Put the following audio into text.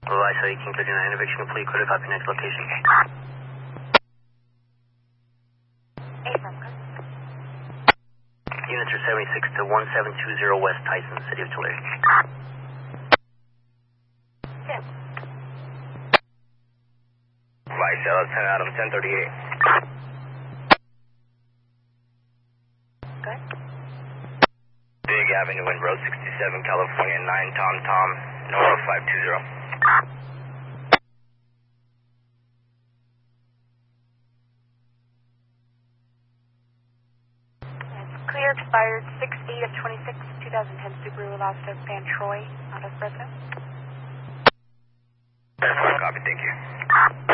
So 1839, eviction complete, clear to copy, next location. Affirm, good. Units are 76 to 1720 West Tyson, City of Tulare. Yeah. Vicella, 10 Adam, 1038. Good. Big Avenue and Road 67, California, 9 Tom Tom, Nora 520. Clear, expired 6/8 of 26, 2010 Subaru Elantra Van Troy, out of Fresno. Copy, thank you.